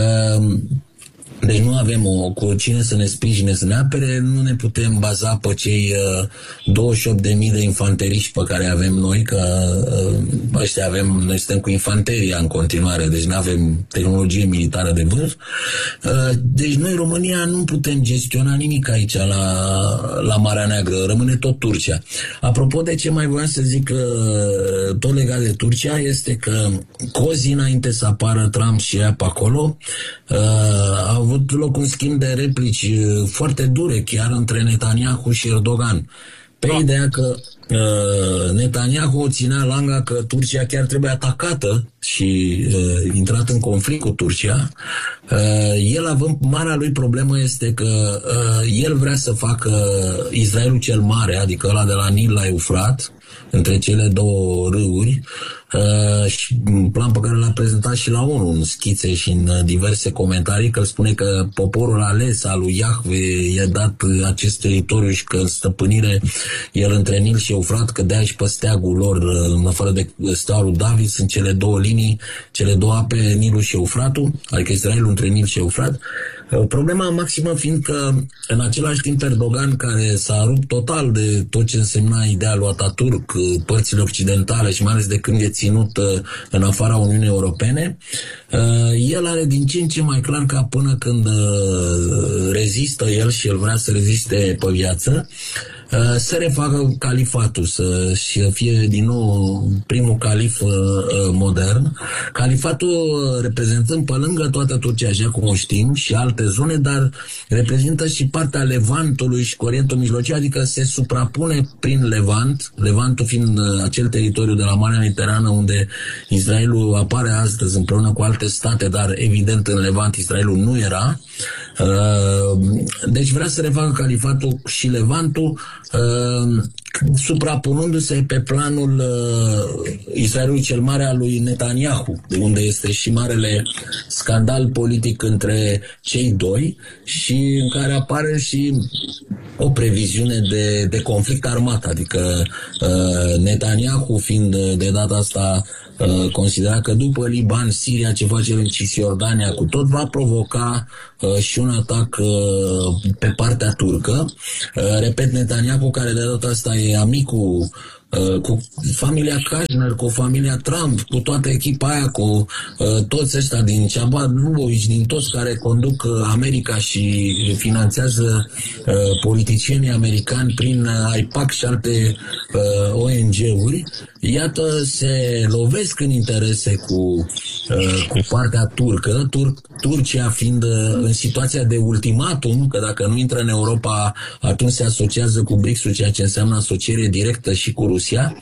Deci nu avem cu cine să ne sprijine, să ne apere, nu ne putem baza pe cei 28.000 de infanteriști pe care avem noi, că ăștia noi suntem cu infanteria în continuare, deci nu avem tehnologie militară de vârf. Deci noi, România, nu putem gestiona nimic aici la Marea Neagră, rămâne tot Turcia. Apropo de ce mai voiam să zic tot legat de Turcia, este că cozi înainte să apară Trump și ea pe acolo, a avut loc un schimb de replici foarte dure chiar între Netanyahu și Erdogan. pe ideea că Netanyahu ținea langa că Turcia chiar trebuie atacată și intrat în conflict cu Turcia. El având, marea lui problemă este că el vrea să facă Israelul cel mare, adică ăla de la Nil la Eufrat, între cele două râuri, și un plan pe care l-a prezentat și la ONU în schițe și în diverse comentarii, că îl spune că poporul ales al lui Iahve i-a dat acest teritoriu și că în stăpânire el între Nil și Eufrat cădea și pe steagul lor, în afară de steaua lui David, sunt cele două linii, cele două ape, Nilul și Eufratul, adică Israelul între Nil și Eufrat. Problema maximă fiind că în același timp Erdogan, care s-a rupt total de tot ce însemna ideea lui Ataturk, părțile occidentale și mai ales de când e ținut în afara Uniunii Europene, el are din ce în ce mai clar că până când rezistă el și el vrea să reziste pe viață, să refacă califatul, să fie din nou primul calif modern. Califatul reprezentând pe lângă toată Turcia, așa cum o știm, și alte zone, dar reprezintă și partea Levantului și Orientul Mijlociu, adică se suprapune prin Levant, Levantul fiind acel teritoriu de la Marea Mediterană unde Israelul apare astăzi împreună cu alte state, dar evident în Levant Israelul nu era. Deci vrea să refacă califatul și Levantul, suprapunându-se pe planul Israelului cel mare al lui Netanyahu, de unde este și marele scandal politic între cei doi și în care apare și o previziune de conflict armat, adică Netanyahu fiind de data asta considera că după Liban, Siria, ce face în Cisjordania, cu tot va provoca și un atac pe partea turcă. Repet, Netanyahu, care de data asta e amicul cu familia Kushner, cu familia Trump, cu toată echipa aia, cu toți ăștia din Chabad Lubavitch, din toți care conduc America și finanțează politicienii americani prin AIPAC și alte ONG-uri, iată, se lovesc în interese cu partea turcă, Turcia fiind în situația de ultimatum, că dacă nu intră în Europa, atunci se asociază cu BRICS-ul, ceea ce înseamnă asociere directă și cu Rusia.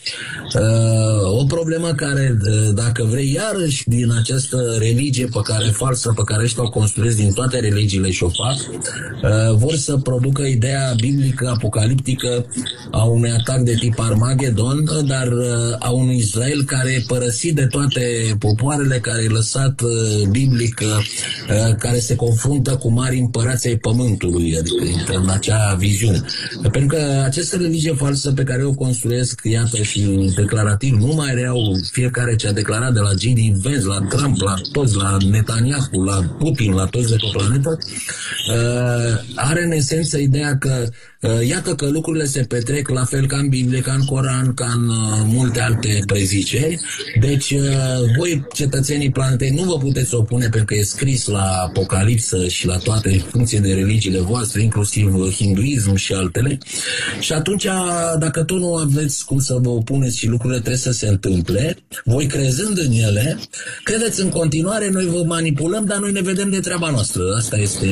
O problemă care, dacă vrei, iarăși din această religie falsă pe care ăștia o construiesc din toate religiile și o fac, vor să producă ideea biblică, apocaliptică a unui atac de tip Armagedon, dar a unui Israel care e părăsit de toate popoarele, care e lăsat biblic, care se confruntă cu mari împărați ai pământului, adică în acea viziune. Pentru că această religie falsă pe care o construiesc, iată, și declarativ, nu mai reau fiecare ce a declarat, de la J.D. Vance, la Trump, la toți, la Netanyahu, la Putin, la toți de pe planetă, are în esență ideea că iată că lucrurile se petrec la fel ca în Biblie, ca în Coran, ca în multe alte preziceri. Deci voi, cetățenii planetei, nu vă puteți opune pentru că e scris la Apocalipsă și la toate funcții de religiile voastre, inclusiv hinduism și altele. Și atunci, dacă tot nu aveți cum să vă opuneți și lucrurile trebuie să se întâmple, voi crezând în ele, credeți în continuare, noi vă manipulăm, dar noi ne vedem de treaba noastră. Asta este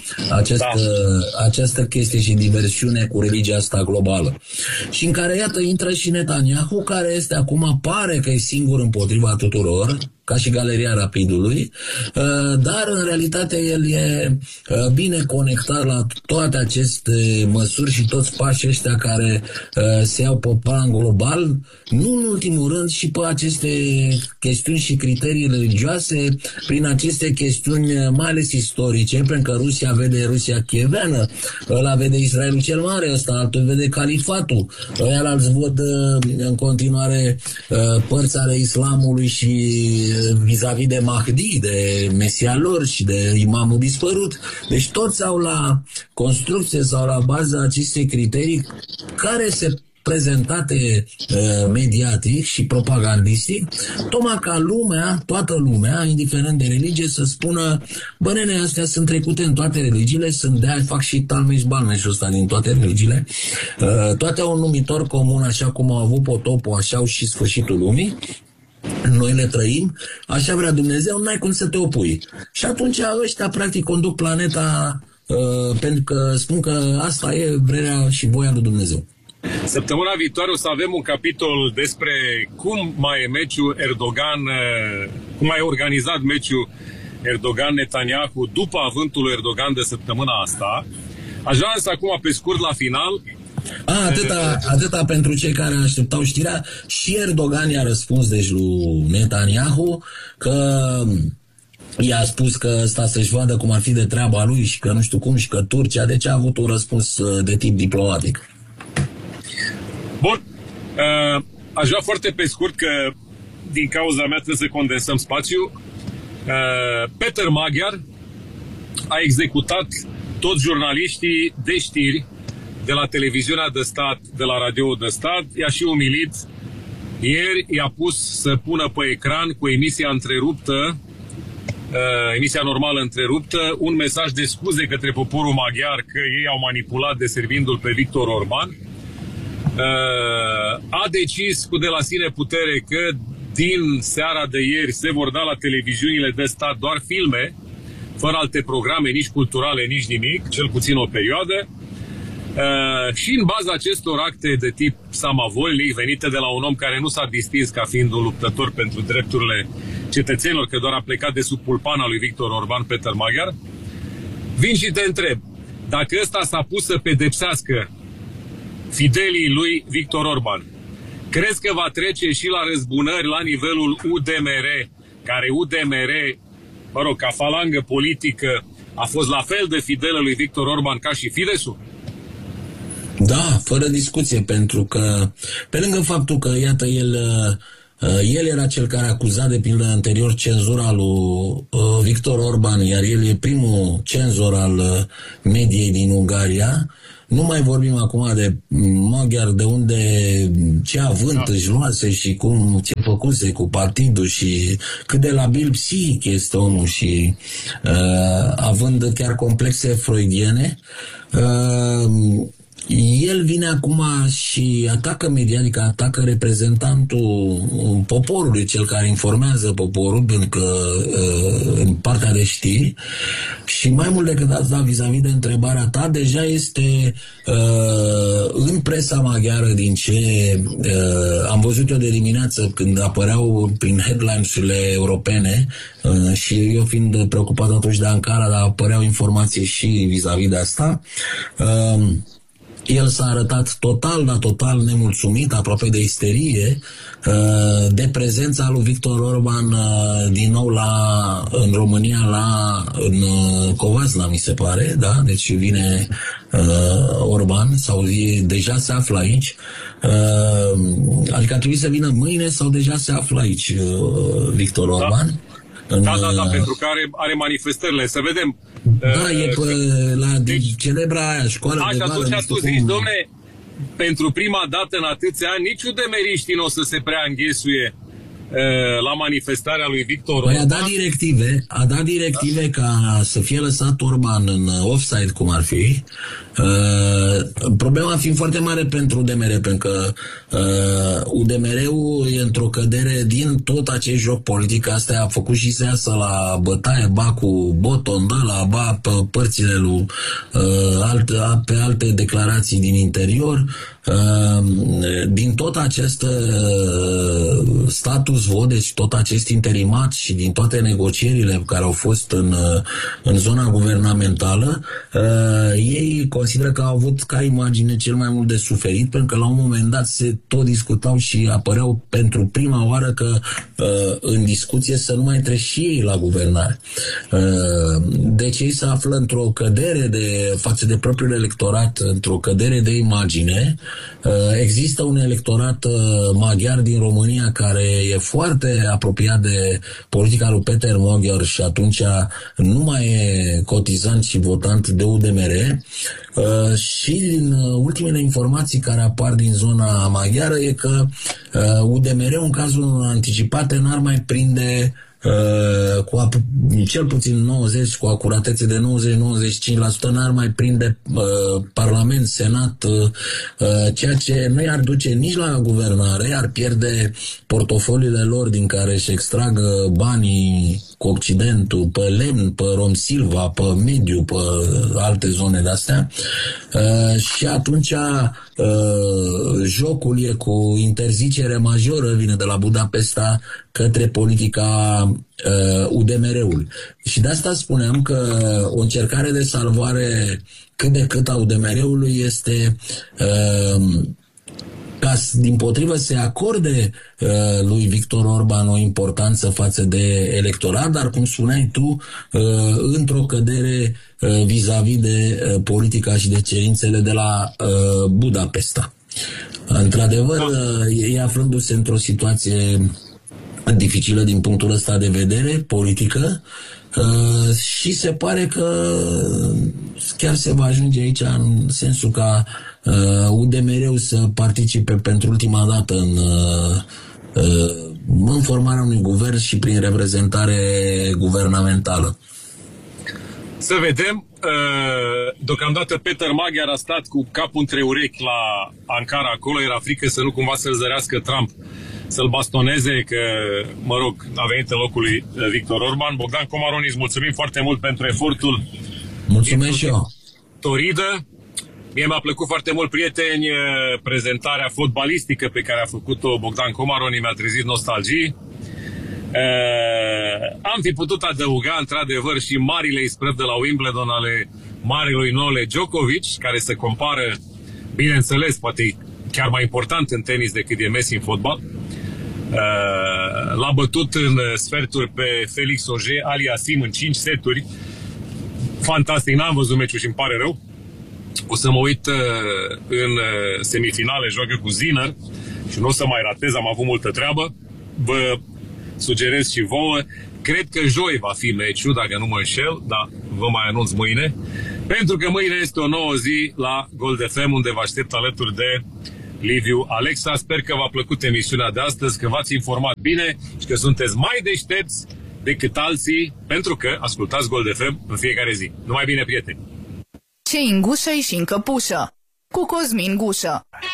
această chestie și diversiune cu religia asta globală. Și în care, iată, intră și Netanyahu, care este acum, pare că e singur împotriva tuturor, ca și Galeria Rapidului, dar în realitate el e bine conectat la toate aceste măsuri și toți pașii ăștia care se iau pe plan global, nu în ultimul rând și pe aceste chestiuni și criterii religioase, prin aceste chestiuni mai ales istorice, pentru că Rusia vede Rusia chieveană, ăla vede Israelul cel mare, ăsta altul vede califatul, ăia alți văd în continuare părți ale islamului și vis-a-vis de Mahdi, de Mesia lor și de imamul dispărut. Deci toți au la construcție sau la baza acestei criterii care se prezentate mediatic și propagandistic, tocmai ca lumea, toată lumea, indiferent de religie, să spună, bă, nene, astea sunt trecute în toate religiile, sunt de-aia fac și talmeș-balmeșul ăsta din toate religiile, toate au un numitor comun, așa cum au avut potopul, așa au și sfârșitul lumii. Noi le trăim, așa vrea Dumnezeu, n-ai cum să te opui. Și atunci ăștia practic conduc planeta pentru că spun că asta e vrerea și voia lui Dumnezeu. Săptămâna viitoare o să avem un capitol despre cum mai e meciul Erdogan, cum mai e organizat meciul Erdogan-Netanyahu după avântul lui Erdogan de săptămâna asta. Aș vrea însă acum, pe scurt, la final... Atâta pentru cei care așteptau știrea. Și Erdogan i-a răspuns deci lui Netanyahu că i-a spus că ăsta să-și vadă cum ar fi de treaba lui și că nu știu cum și că Turcia, deci a avut un răspuns de tip diplomatic. Bun, aș vrea foarte pe scurt că din cauza mea trebuie să condensăm spațiul. Peter Magyar a executat toți jurnaliștii de știri de la televiziunea de stat, de la radio de stat, i-a și umilit. Ieri i-a pus să pună pe ecran cu emisia întreruptă, emisia normală întreruptă, un mesaj de scuze către poporul maghiar că ei au manipulat deservindu-l pe Viktor Orban. A decis cu de la sine putere că din seara de ieri se vor da la televiziunile de stat doar filme, fără alte programe, nici culturale, nici nimic, cel puțin o perioadă. Și în baza acestor acte de tip samavolnic, venite de la un om care nu s-a distins ca fiind un luptător pentru drepturile cetățenilor, că doar a plecat de sub pulpana lui Viktor Orban, Peter Magyar, vin și te întreb, dacă ăsta s-a pus să pedepsească fidelii lui Viktor Orban, crezi că va trece și la răzbunări la nivelul UDMR, care UDMR, mă rog, ca falangă politică, a fost la fel de fidelă lui Viktor Orban ca și Fidesz-ul? Da, fără discuție, pentru că, pe lângă faptul că, iată, el era cel care acuza, de pildă, anterior cenzura lui Viktor Orban, iar el e primul cenzor al mediei din Ungaria. Nu mai vorbim acum de Magyar, de unde, ce avânt își luase și cum, ce făcuse cu partidul și cât de labil psihic este omul și având chiar complexe freudiene. El vine acum și atacă media, adică atacă reprezentantul poporului, cel care informează poporul, pentru că în partea de știri. Și mai mult decât asta, vis-a-vis de întrebarea ta, deja este în presa maghiară, din ce am văzut eu de dimineață când apăreau prin headlines-urile europene, și eu fiind preocupat atunci de Ankara, dar apăreau informații și vis-a-vis de asta. El s-a arătat total nemulțumit, aproape de isterie, de prezența lui Viktor Orban din nou în România, în Covasna, mi se pare, da? Deci vine Orban, sau deja se află aici, adică ar trebui să vină mâine sau deja se află aici Viktor Orban. Da, pentru că are manifestările. Să vedem. Da, e la celebra aia, școala de vară. Așa, atunci tu zici, dom'le, pentru prima dată în atâția ani, nici udemeriștii nu o să se prea înghesuie la manifestarea lui Viktor Orban. A dat directive ca să fie lăsat Orban în offside, cum ar fi. Problema fiind foarte mare pentru UDMR, pentru că UDMR-ul e într-o cădere din tot acest joc politic. Asta a făcut și să iasă la bătaie, ba cu Boton, ba pe părțile lui, pe alte declarații din interior. Din tot acest status quo, deci tot acest interimat și din toate negocierile care au fost în zona guvernamentală, ei consideră că au avut ca imagine cel mai mult de suferit, pentru că la un moment dat se tot discutau și apăreau pentru prima oară că în discuție să nu mai intre și ei la guvernare. Deci ei se află într-o cădere față de propriul electorat, într-o cădere de imagine. Există un electorat maghiar din România care e foarte apropiat de politica lui Peter Magyar și atunci nu mai e cotizant și votant de UDMR. Și din ultimele informații care apar din zona maghiară e că UDMR, în cazul anticipate, n-ar mai prinde cel puțin 90, cu acuratețe de 90-95%, n-ar mai prinde Parlament, Senat, ceea ce nu i-ar duce nici la guvernare, ar pierde portofoliile lor din care își extrag banii cu Occidentul, pe lemn, pe Romsilva, pe mediu, pe alte zone de-astea, și atunci jocul e cu interzicere majoră, vine de la Budapesta către politica UDMR-ului. Și de asta spuneam că o încercare de salvare cât de cât a UDMR-ului este ca dimpotrivă să acorde lui Victor Orban o importanță față de electorat, dar cum spuneai tu, într-o cădere vis-a-vis de politica și de cerințele de la Budapesta. Într-adevăr, ei aflându-se într-o situație dificilă din punctul ăsta de vedere, politică, și se pare că chiar se va ajunge aici în sensul ca UDMR-ul să participe pentru ultima dată în formarea unui guvern și prin reprezentare guvernamentală. Să vedem. Deocamdată Peter Magyar a stat cu capul între urechi la Ankara, acolo era frică să nu cumva să-l zărească Trump, să-l bastoneze, că, mă rog, a venit în locul lui Victor Orban. Bogdan Comaroni, îți mulțumim foarte mult pentru efortul. Mulțumesc și eu. Toridă. Mie mi-a plăcut foarte mult, prieteni, prezentarea fotbalistică pe care a făcut-o Bogdan Comaroni, mi-a trezit nostalgii. Am fi putut adăuga, într-adevăr, și marile isprăvi de la Wimbledon ale marilui Novak Djokovic, care se compară, bineînțeles, poate chiar mai important în tenis decât e Messi în fotbal. L-a bătut în sferturi pe Felix Auger-Aliassime în 5 seturi. Fantastic, n-am văzut meciul și îmi pare rău. O să mă uit în semifinale, joacă cu Zinner și nu o să mai ratez, am avut multă treabă. Vă sugerez și vouă. Cred că joi va fi meciul, dacă nu mă înșel, dar vă mai anunț mâine. Pentru că mâine este o nouă zi la Gold FM, unde vă aștept alături de Liviu Alexa. Sper că v-a plăcut emisiunea de astăzi, că v-ați informat bine și că sunteți mai deștepți decât alții, pentru că ascultați Gold FM în fiecare zi. Numai bine, prieteni! Ce în gușă și în căpușă, cu Cosmin Gușă.